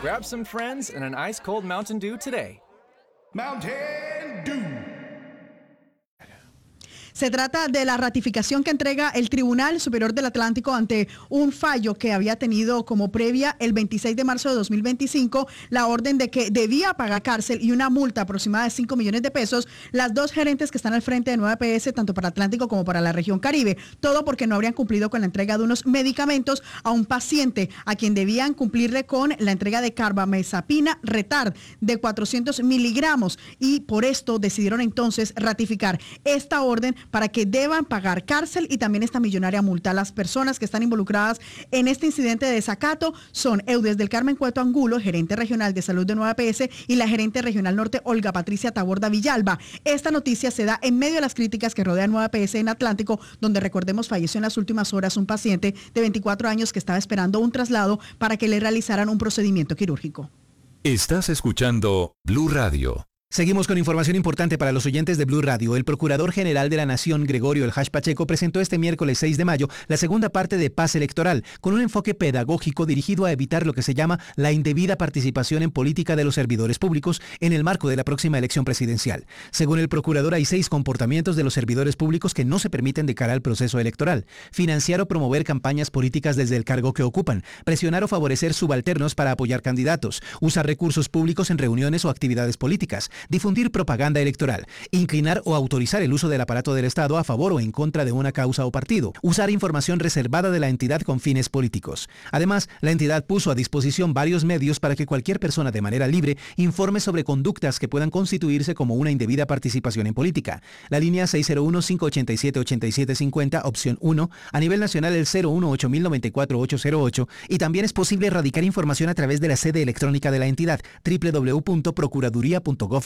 Grab some friends and an ice-cold Mountain Dew today. Mountain Dew. Se trata de la ratificación que entrega el Tribunal Superior del Atlántico ante un fallo que había tenido como previa el 26 de marzo de 2025 la orden de que debía pagar cárcel y una multa aproximada de 5 millones de pesos las dos gerentes que están al frente de Nueva EPS, tanto para Atlántico como para la región Caribe. Todo porque no habrían cumplido con la entrega de unos medicamentos a un paciente a quien debían cumplirle con la entrega de carbamazepina retard de 400 miligramos y por esto decidieron entonces ratificar esta orden para que deban pagar cárcel y también esta millonaria multa. Las personas que están involucradas en este incidente de desacato son Eudes del Carmen Cueto Angulo, gerente regional de salud de Nueva EPS, y la gerente regional norte, Olga Patricia Taborda Villalba. Esta noticia se da en medio de las críticas que rodean Nueva EPS en Atlántico, donde recordemos falleció en las últimas horas un paciente de 24 años que estaba esperando un traslado para que le realizaran un procedimiento quirúrgico. Estás escuchando Blue Radio. Seguimos con información importante para los oyentes de Blue Radio. El Procurador General de la Nación, Gregorio El Hash Pacheco, presentó este miércoles 6 de mayo la segunda parte de Paz Electoral, con un enfoque pedagógico dirigido a evitar lo que se llama la indebida participación en política de los servidores públicos en el marco de la próxima elección presidencial. Según el Procurador, hay 6 comportamientos de los servidores públicos que no se permiten de cara al proceso electoral: financiar o promover campañas políticas desde el cargo que ocupan, presionar o favorecer subalternos para apoyar candidatos, usar recursos públicos en reuniones o actividades políticas, difundir propaganda electoral, inclinar o autorizar el uso del aparato del Estado a favor o en contra de una causa o partido, usar información reservada de la entidad con fines políticos. Además, la entidad puso a disposición varios medios para que cualquier persona de manera libre informe sobre conductas que puedan constituirse como una indebida participación en política. La línea 601-587-8750, opción 1, a nivel nacional el 018-094-808, y también es posible erradicar información a través de la sede electrónica de la entidad, www.procuraduría.gov.co.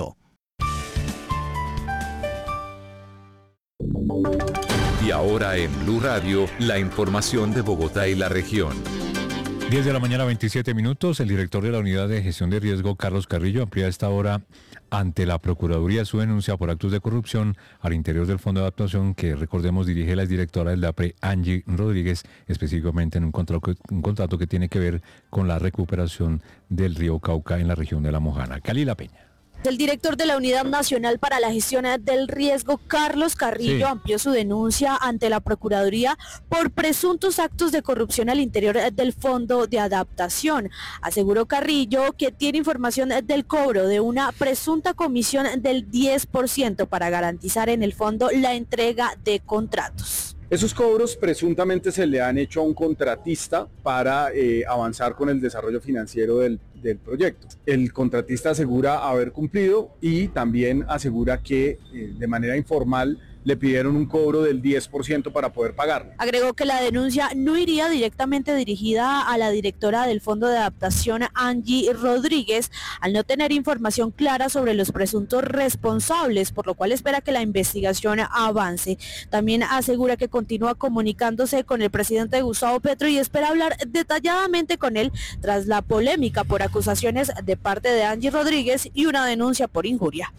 Y ahora en Blue Radio, la información de Bogotá y la región. 10 de la mañana, 27 minutos. El director de la Unidad de Gestión de Riesgo, Carlos Carrillo, amplía a esta hora ante la Procuraduría su denuncia por actos de corrupción al interior del Fondo de Adaptación que, recordemos, dirige la exdirectora del DAPRE, Angie Rodríguez, específicamente en un contrato que tiene que ver con la recuperación del río Cauca en la región de La Mojana. Calila Peña. El director de la Unidad Nacional para la Gestión del Riesgo, Carlos Carrillo, amplió su denuncia ante la Procuraduría por presuntos actos de corrupción al interior del Fondo de Adaptación. Aseguró Carrillo que tiene información del cobro de una presunta comisión del 10% para garantizar en el fondo la entrega de contratos. Esos cobros presuntamente se le han hecho a un contratista para avanzar con el desarrollo financiero del proyecto. El contratista asegura haber cumplido y también asegura que de manera informal le pidieron un cobro del 10% para poder pagar. Agregó que la denuncia no iría directamente dirigida a la directora del Fondo de Adaptación, Angie Rodríguez, al no tener información clara sobre los presuntos responsables, por lo cual espera que la investigación avance. También asegura que continúa comunicándose con el presidente Gustavo Petro y espera hablar detalladamente con él tras la polémica por acusaciones de parte de Angie Rodríguez y una denuncia por injuria.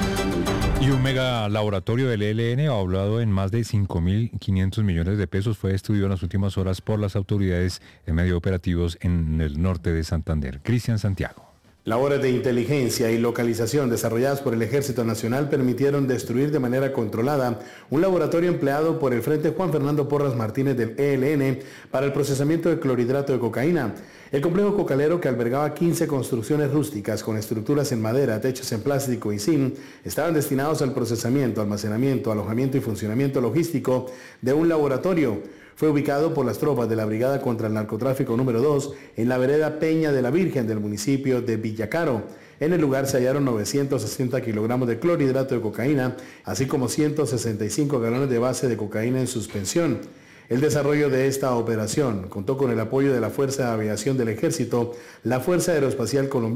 Y un mega laboratorio del ELN, evaluado en más de 5.500 millones de pesos, fue estudiado en las últimas horas por las autoridades en medio de operativos en el norte de Santander. Cristian Santiago. Labores de inteligencia y localización desarrolladas por el Ejército Nacional permitieron destruir de manera controlada un laboratorio empleado por el Frente Juan Fernando Porras Martínez del ELN para el procesamiento de clorhidrato de cocaína. El complejo cocalero, que albergaba 15 construcciones rústicas con estructuras en madera, techos en plástico y zinc, estaban destinados al procesamiento, almacenamiento, alojamiento y funcionamiento logístico de un laboratorio. Fue ubicado por las tropas de la Brigada contra el Narcotráfico número 2 en la vereda Peña de la Virgen del municipio de Villacaro. En el lugar se hallaron 960 kilogramos de clorhidrato de cocaína, así como 165 galones de base de cocaína en suspensión. El desarrollo de esta operación contó con el apoyo de la Fuerza de Aviación del Ejército, la Fuerza Aeroespacial Colombiana,